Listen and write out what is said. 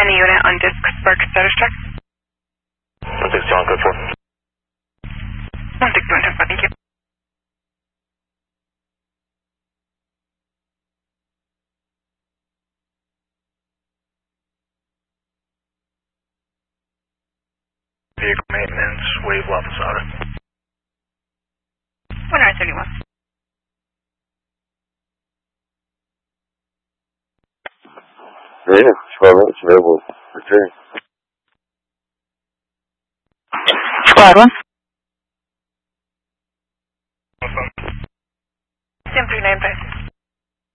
Any unit on disc spark status check? 161, code 4. 161, 10, thank you. Vehicle maintenance, wave La Posada. 131. Yeah, it's available. Return. Squad 1.